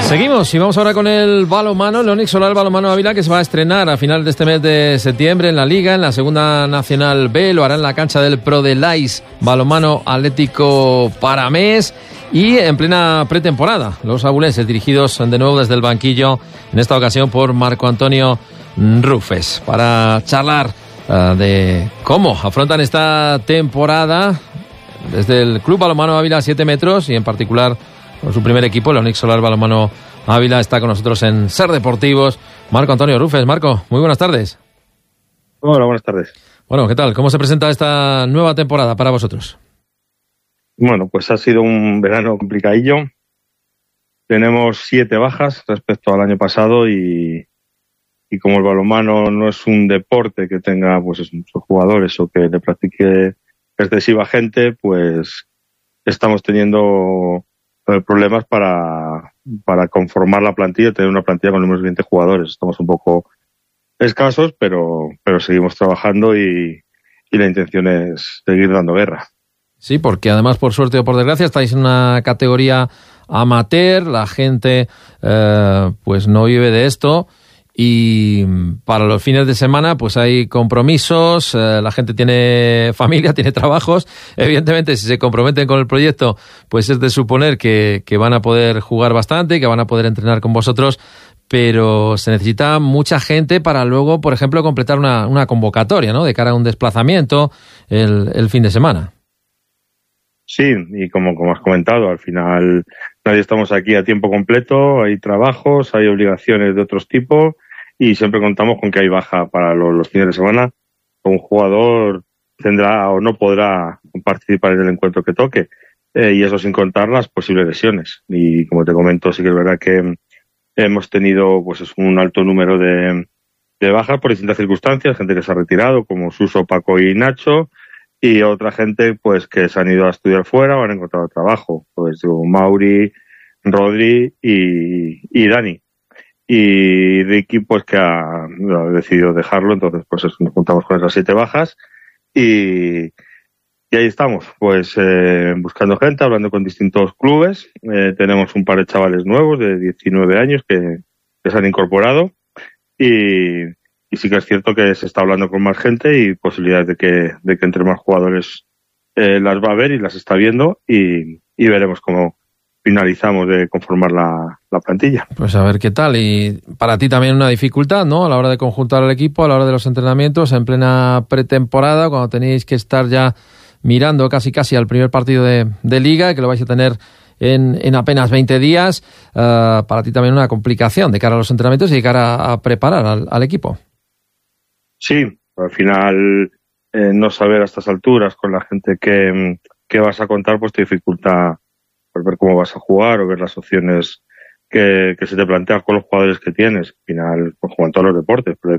Seguimos y vamos ahora con el balonmano, el Onix Solar Balonmano Ávila, que se va a estrenar a final de este mes de septiembre en la Liga, en la Segunda Nacional B. Lo hará en la cancha del Prodelais Balonmano Atlético Paramés y en plena pretemporada. Los abulenses dirigidos de nuevo desde el banquillo, en esta ocasión por Marco Antonio Rufes, para charlar de cómo afrontan esta temporada desde el Club Balonmano Ávila 7 metros y en particular con su primer equipo, el Onix Solar Balonmano Ávila. Está con nosotros en Ser Deportivos Marco Antonio Rufes. Marco, muy buenas tardes. Hola, buenas tardes. Bueno, ¿qué tal? ¿Cómo se presenta esta nueva temporada para vosotros? Bueno, pues ha sido un verano complicadillo. Tenemos 7 bajas respecto al año pasado y como el balonmano no es un deporte que tenga pues muchos jugadores o que le practique excesiva gente, pues estamos teniendo problemas para conformar la plantilla, tener una plantilla con unos 20 jugadores. Estamos un poco escasos, pero seguimos trabajando y la intención es seguir dando guerra. Sí, porque además, por suerte o por desgracia, estáis en una categoría amateur, la gente pues no vive de esto. Y para los fines de semana pues hay compromisos, la gente tiene familia, tiene trabajos. Evidentemente, si se comprometen con el proyecto, pues es de suponer que van a poder jugar bastante, que van a poder entrenar con vosotros, pero se necesita mucha gente para luego, por ejemplo, completar una convocatoria, ¿no?, de cara a un desplazamiento el fin de semana. Sí, y como has comentado, al final nadie estamos aquí a tiempo completo, hay trabajos, hay obligaciones de otros tipos y siempre contamos con que hay baja para los fines de semana. Un jugador tendrá o no podrá participar en el encuentro que toque, y eso sin contar las posibles lesiones. Y como te comento, sí que es verdad que hemos tenido pues un alto número de bajas por distintas circunstancias, gente que se ha retirado como Suso, Paco y Nacho, y otra gente pues que se han ido a estudiar fuera o han encontrado trabajo, pues Mauri, Rodri y Dani. Y Ricky pues que ha decidido dejarlo, entonces pues nos juntamos con esas 7 bajas y ahí estamos, pues buscando gente, hablando con distintos clubes. Tenemos un par de chavales nuevos de 19 años que se han incorporado y sí que es cierto que se está hablando con más gente y posibilidades de que entre más jugadores las va a ver y las está viendo y veremos cómo finalizamos de conformar la plantilla. Pues a ver qué tal. Y para ti también una dificultad, ¿no?, a la hora de conjuntar el equipo, a la hora de los entrenamientos, en plena pretemporada, cuando tenéis que estar ya mirando casi al primer partido de Liga, que lo vais a tener en apenas 20 días. Para ti también una complicación de cara a los entrenamientos y de cara a preparar al equipo. Sí, al final no saber a estas alturas con la gente que vas a contar pues te dificulta pues ver cómo vas a jugar o ver las opciones que se te plantean con los jugadores que tienes. Al final, pues como en todos los deportes, pero